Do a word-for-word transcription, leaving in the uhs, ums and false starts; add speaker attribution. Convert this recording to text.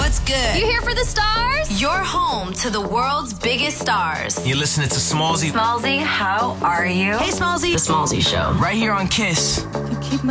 Speaker 1: what's good?
Speaker 2: You here for the stars?
Speaker 1: You're home to the world's biggest stars.
Speaker 3: You're listening to Smallzy.
Speaker 1: Smallzy, how are you?
Speaker 4: Hey, Smallzy.
Speaker 1: The Smallzy Show.
Speaker 3: Right here on Kiss.